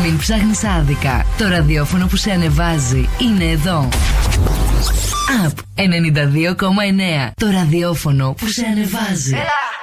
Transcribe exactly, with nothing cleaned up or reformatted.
Μην ψάχνεις άδικα. Το ραδιόφωνο που σε ανεβάζει είναι εδώ. Απ ενενήντα δύο κόμμα εννέα. Το ραδιόφωνο που σε ανεβάζει. Έλα.